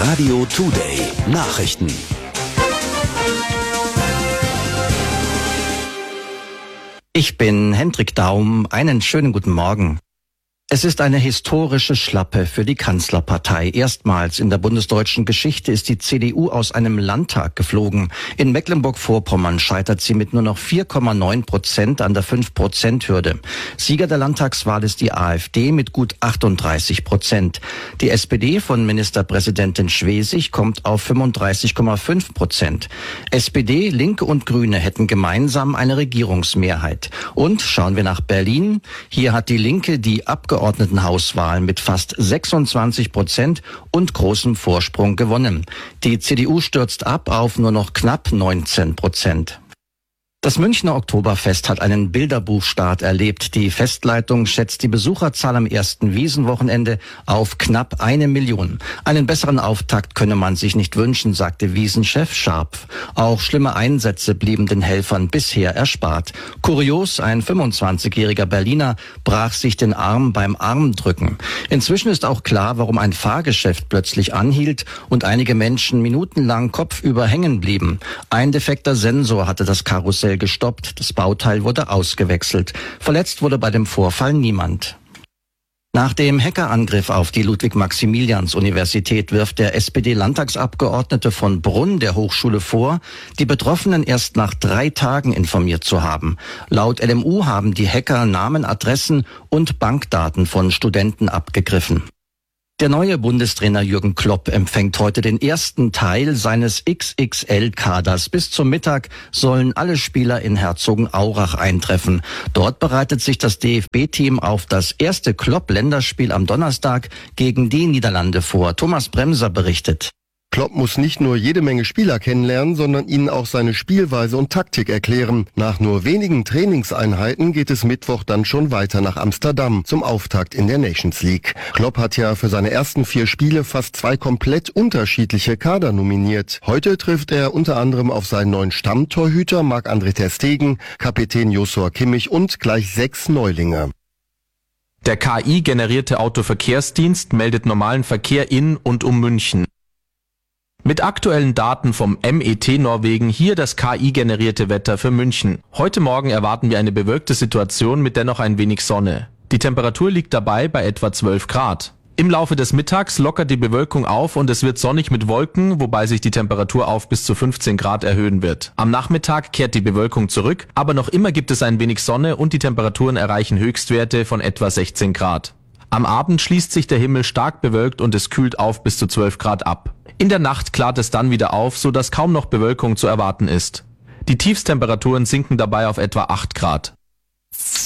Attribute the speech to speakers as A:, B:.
A: Radio Today Nachrichten.
B: Ich bin Hendrik Daum. Einen schönen guten Morgen. Es ist eine historische Schlappe für die Kanzlerpartei. Erstmals in der bundesdeutschen Geschichte ist die CDU aus einem Landtag geflogen. In Mecklenburg-Vorpommern scheitert sie mit nur noch 4,9% an der 5%-Hürde. Sieger der Landtagswahl ist die AfD mit gut 38%. Die SPD von Ministerpräsidentin Schwesig kommt auf 35,5%. SPD, Linke und Grüne hätten gemeinsam eine Regierungsmehrheit. Und schauen wir nach Berlin. Hier hat die Linke die Abgeordnetenhauswahl mit fast 26% und großem Vorsprung gewonnen. Die CDU stürzt ab auf nur noch knapp 19%. Das Münchner Oktoberfest hat einen Bilderbuchstart erlebt. Die Festleitung schätzt die Besucherzahl am ersten Wiesenwochenende auf knapp 1 Million. Einen besseren Auftakt könne man sich nicht wünschen, sagte Wiesenchef Scharpf. Auch schlimme Einsätze blieben den Helfern bisher erspart. Kurios, ein 25-jähriger Berliner brach sich den Arm beim Armdrücken. Inzwischen ist auch klar, warum ein Fahrgeschäft plötzlich anhielt und einige Menschen minutenlang kopfüber hängen blieben. Ein defekter Sensor hatte das Karussell gestoppt. Das Bauteil wurde ausgewechselt. Verletzt wurde bei dem Vorfall niemand. Nach dem Hackerangriff auf die Ludwig-Maximilians-Universität wirft der SPD-Landtagsabgeordnete von Brunn der Hochschule vor, die Betroffenen erst nach 3 Tagen informiert zu haben. Laut LMU haben die Hacker Namen, Adressen und Bankdaten von Studenten abgegriffen. Der neue Bundestrainer Jürgen Klopp empfängt heute den ersten Teil seines XXL-Kaders. Bis zum Mittag sollen alle Spieler in Herzogenaurach eintreffen. Dort bereitet sich das DFB-Team auf das erste Klopp-Länderspiel am Donnerstag gegen die Niederlande vor. Thomas Bremser berichtet.
C: Klopp muss nicht nur jede Menge Spieler kennenlernen, sondern ihnen auch seine Spielweise und Taktik erklären. Nach nur wenigen Trainingseinheiten geht es Mittwoch dann schon weiter nach Amsterdam zum Auftakt in der Nations League. Klopp hat ja für seine ersten 4 Spiele fast 2 komplett unterschiedliche Kader nominiert. Heute trifft er unter anderem auf seinen neuen Stammtorhüter Marc-André ter Stegen, Kapitän Joshua Kimmich und gleich 6 Neulinge.
D: Der KI-generierte Autoverkehrsdienst meldet normalen Verkehr in und um München. Mit aktuellen Daten vom MET Norwegen hier das KI-generierte Wetter für München. Heute Morgen erwarten wir eine bewölkte Situation mit dennoch ein wenig Sonne. Die Temperatur liegt dabei bei etwa 12 Grad. Im Laufe des Mittags lockert die Bewölkung auf und es wird sonnig mit Wolken, wobei sich die Temperatur auf bis zu 15 Grad erhöhen wird. Am Nachmittag kehrt die Bewölkung zurück, aber noch immer gibt es ein wenig Sonne und die Temperaturen erreichen Höchstwerte von etwa 16 Grad. Am Abend schließt sich der Himmel stark bewölkt und es kühlt auf bis zu 12 Grad ab. In der Nacht klart es dann wieder auf, sodass kaum noch Bewölkung zu erwarten ist. Die Tiefstemperaturen sinken dabei auf etwa 8 Grad.